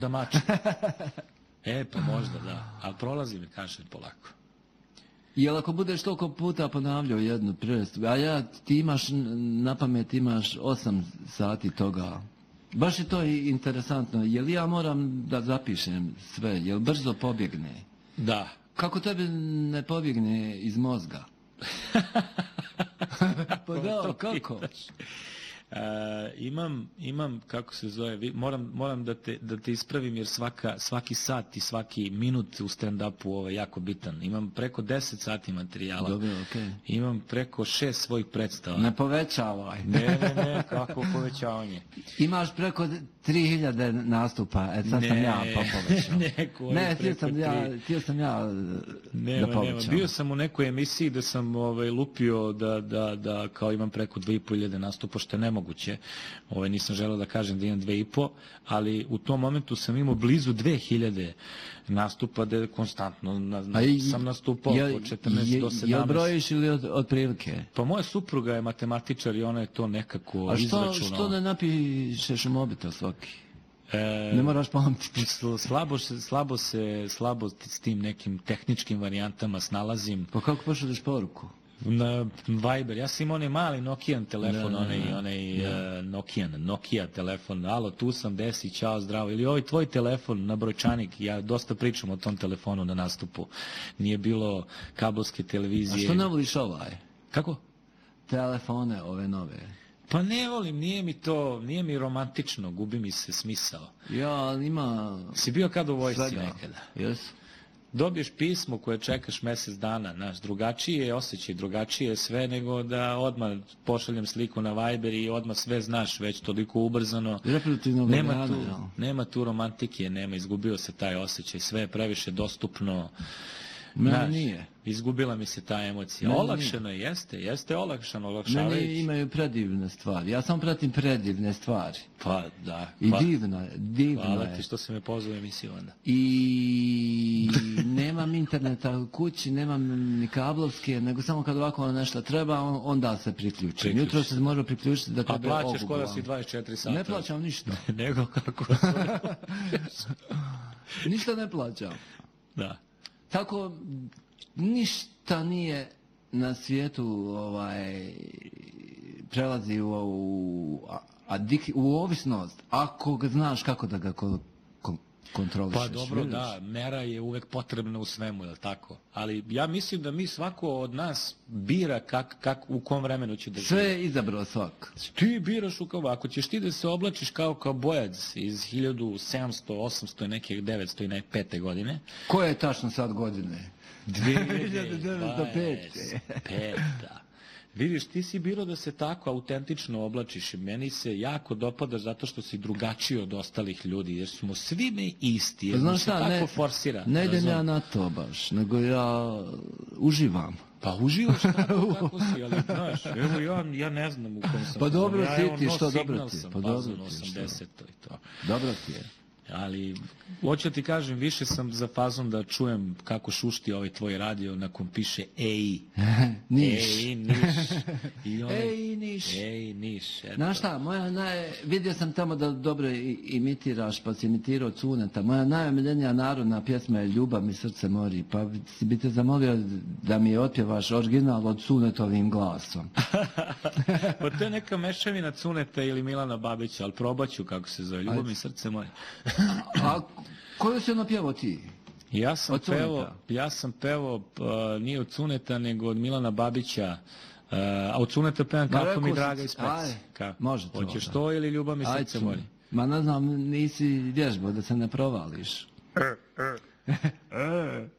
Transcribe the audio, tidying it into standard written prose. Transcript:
da mače. Pa možda, da. Ali prolazi mi kašelj polako. Jel ako budeš toliko puta ponavljao jednu predstavu, a ti imaš na pamet, imaš 8 sati toga. Baš je to interesantno. Jel ja moram da zapišem sve? Jel brzo pobjegne? Da. Kako tebi ne pobjegne iz mozga? Pa da, kako? Imam, kako se zove, moram da te ispravim jer svaki sat i svaki minut u stand-upu je jako bitan. Imam preko 10 sati materijala. Dobro, okej. Imam preko 6 svojih predstava. Ne povećavaj. Ne, kako povećavanje? Imaš preko 3000 nastupa, sad sam ja povećao. Ne, htio sam ja da povećam. Bio sam u nekoj emisiji da sam lupio da kao imam preko 2500 nastupa, što je nemoguće. Nisam želeo da kažem da imam 2,5, ali u tom momentu sam imao blizu 2000 nastupa da konstantno sam nastupao od 14 do 17. Jel brojiš ili od prilike? Pa moja supruga je matematičar i ona je to nekako izračunala. A što ne napišeš u mobitel svaki? Ne moraš pamtiti. Slabo s tim nekim tehničkim varijantama snalazim. Pa kako pošalješ poruku? Na Viber. Ja sam imao onaj mali Nokian telefon, Nokia telefon. Alo, tu sam, desi, čao, zdravo. Ili ovaj tvoj telefon na brojčanik. Ja dosta pričam o tom telefonu na nastupu. Nije bilo kabelske televizije. A što ne voliš ovaj? Kako? Telefone, ove nove. Pa ne volim, nije mi romantično, gubi mi se smisao. Ja, ima... Si bio kad u vojsci nekada? Jesu. Dobiješ pismo koje čekaš mjesec dana, drugačije je osjećaj, drugačije je sve nego da odmah pošaljem sliku na Viber i odmah sve znaš već toliko ubrzano. Nema tu romantike, izgubio se taj osjećaj, sve je previše dostupno. Nije. Izgubila mi se ta emocija. Olakšano jeste olakšano, olakšavajući. Meni imaju predivne stvari. Ja samo pratim predivne stvari. Pa da. I divno je. Hvala ti što se me pozvao u emisiju onda. I nemam interneta u kući, nemam ni kablovske, nego samo kad ovako nešto treba, onda se priključim. Jutro se može priključiti da tebe ogubuvam. A plaćaš koda si 24 sata? Ne plaćam ništa. Nego kako? Ništa ne plaćam. Da. Tako, ništa nije na svijetu prelazi u ovisnost, ako ga znaš kako da ga kontrolišeš. Pa dobro, da, mera je uvek potrebna u svemu, je li tako? Ali ja mislim da mi svako od nas bira u kom vremenu će da živi. Sve je izabrao svak. Ti biraš ako ćeš ti da se oblačiš kao bojac iz 1700, 800 i nekih 905. godine. Koje je tačno sad godine? 2025. Vidiš, ti si birao da se tako autentično oblačiš i meni se jako dopada zato što si drugačiji od ostalih ljudi, jer smo svi mi isti, jer se tako forsira. Ne idem ja na to baš, nego ja uživam. Pa uživaš kako si, ali znaš, evo ja ne znam u kom sam. Pa dobro ti, što dobro ti. Pa dobro ti, 80 i to. Dobro ti je. Ali, hoću ti kažem, više sam za fazom da čujem kako šušti ovaj tvoj radio nakon piše EI. Niš. EI Niš. EI Niš. Znaš šta, vidio sam tamo da dobro imitiraš, pa si imitirao Cuneta. Moja najomiljenija narodna pjesma je Ljubav mi srce mori, pa bi te zamolio da mi otpjevaš original od Cunetovim glasom. Pa to je neka mešavina Cuneta ili Milana Babića, ali probaću kako se zove, Ljubav mi srce mori. A koju si ono pjevao ti? Ja sam pevao nije od Cuneta, nego od Milana Babića. A od Cuneta pevam Kako mi draga i speci. Može to. Hoćeš to ili Ljubav mi srce mori? Ma ne znam, nisi vježbao da se ne provališ.